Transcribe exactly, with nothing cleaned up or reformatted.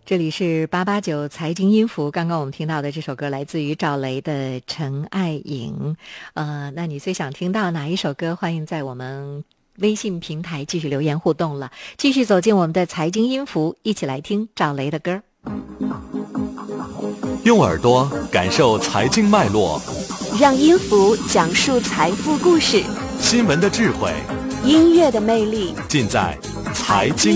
这里是八八九财经音符，刚刚我们听到的这首歌来自于赵雷的《陈爱颖》。呃，那你最想听到哪一首歌？欢迎在我们微信平台继续留言互动了，继续走进我们的财经音符，一起来听赵雷的歌。 用耳朵感受财经脉络， 让音符讲述财富故事， 新闻的智慧， 音乐的魅力， 尽在财经